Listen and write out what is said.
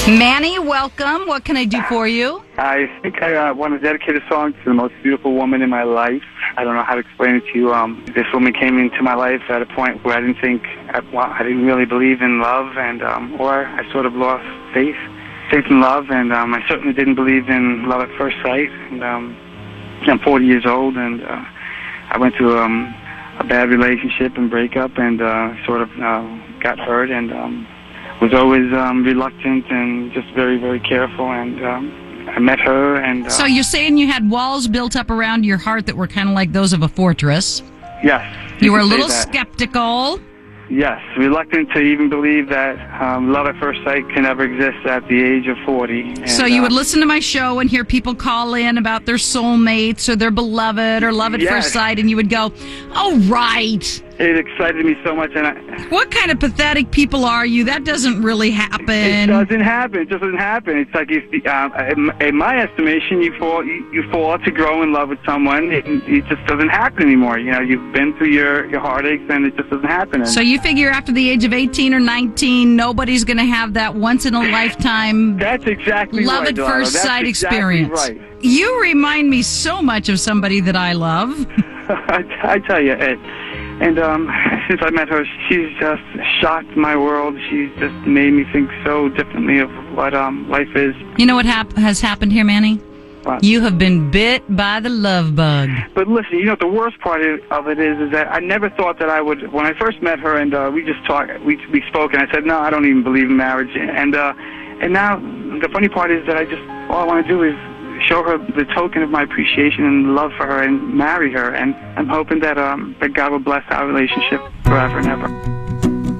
Manny, welcome. What can I do for you? I think I want to dedicate a song to the most beautiful woman in my life. I don't know how to explain it to you. This woman came into my life at a point where I didn't really believe in love, and or I sort of lost faith in love, and I certainly didn't believe in love at first sight. And I'm 40 years old, and I went through a bad relationship and breakup, and sort of got hurt, and was always reluctant and just very, very careful, and I met her. And So you're saying you had walls built up around your heart that were kind of like those of a fortress? Yes. You were a can say little that. skeptical? Yes, reluctant to even believe that love at first sight can ever exist at the age of 40. And, So you would listen to my show and hear people call in about their soulmates or their beloved or love at Yes. first sight, and you would go, oh, right. It excited me so much, and What kind of pathetic people are you? That doesn't really happen. it doesn't happen. It just doesn't happen. It's like, in my estimation, you fall to grow in love with someone. It just doesn't happen anymore. You know, you've been through your heartaches, and it just doesn't happen. So you figure after the age of 18 or 19, nobody's going to have that once-in-a-lifetime That's exactly love right, at Delano. first That's sight exactly experience. Right. You remind me so much of somebody that I love. I tell you, Ed. And since I met her, she's just shocked my world. She's just made me think so differently of what life is. You know what has happened here, Manny? What? You have been bit by the love bug. But listen, you know, the worst part of it is that I never thought that I would. When I first met her, and we just talked, we spoke, and I said, no, I don't even believe in marriage. And now the funny part is that all I want to do is show her the token of my appreciation and love for her and marry her. And I'm hoping that God will bless our relationship forever and ever.